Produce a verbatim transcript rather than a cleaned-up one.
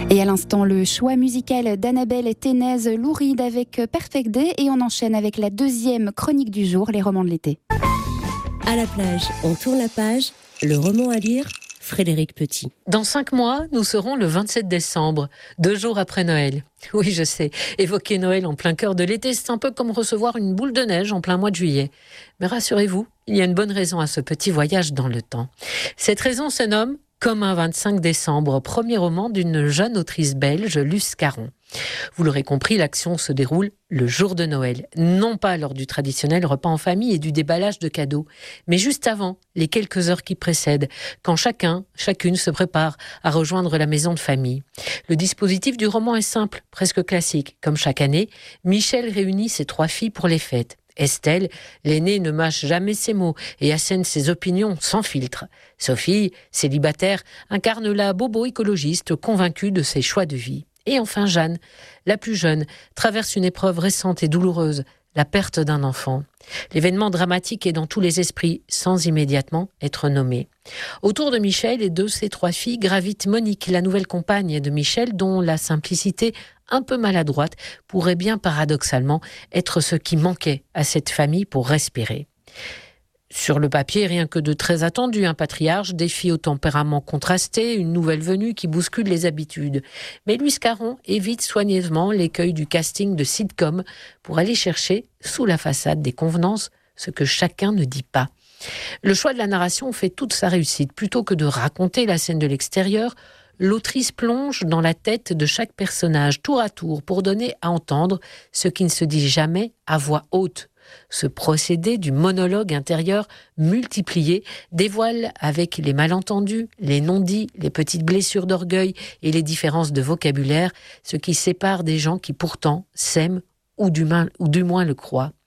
Et à l'instant, le choix musical d'Annabelle Ténez Louride avec Perfect Day. Et on enchaîne avec la deuxième chronique du jour, les romans de l'été. À la plage, on tourne la page. Le roman à lire, Frédéric Petit. Dans cinq mois, nous serons le vingt-sept décembre, deux jours après Noël. Oui, je sais, évoquer Noël en plein cœur de l'été, c'est un peu comme recevoir une boule de neige en plein mois de juillet. Mais rassurez-vous, il y a une bonne raison à ce petit voyage dans le temps. Cette raison se nomme Comme un vingt-cinq décembre, premier roman d'une jeune autrice belge, Luce Caron. Vous l'aurez compris, l'action se déroule le jour de Noël, non pas lors du traditionnel repas en famille et du déballage de cadeaux, mais juste avant, les quelques heures qui précèdent, quand chacun, chacune se prépare à rejoindre la maison de famille. Le dispositif du roman est simple, presque classique. Comme chaque année, Michel réunit ses trois filles pour les fêtes. Estelle, l'aînée, ne mâche jamais ses mots et assène ses opinions sans filtre. Sophie, célibataire, incarne la bobo écologiste convaincue de ses choix de vie. Et enfin Jeanne, la plus jeune, traverse une épreuve récente et douloureuse, la perte d'un enfant. L'événement dramatique est dans tous les esprits, sans immédiatement être nommé. Autour de Michel et de ses trois filles gravite Monique, la nouvelle compagne de Michel, dont la simplicité un peu maladroite pourrait bien paradoxalement être ce qui manquait à cette famille pour respirer. Sur le papier, rien que de très attendu, un patriarche, des filles au tempérament contrasté, une nouvelle venue qui bouscule les habitudes. Mais Luce Caron évite soigneusement l'écueil du casting de sitcom pour aller chercher, sous la façade des convenances, ce que chacun ne dit pas. Le choix de la narration fait toute sa réussite. Plutôt que de raconter la scène de l'extérieur, l'autrice plonge dans la tête de chaque personnage, tour à tour, pour donner à entendre ce qui ne se dit jamais à voix haute. Ce procédé du monologue intérieur multiplié dévoile avec les malentendus, les non-dits, les petites blessures d'orgueil et les différences de vocabulaire ce qui sépare des gens qui pourtant s'aiment ou du, main, ou du moins le croient.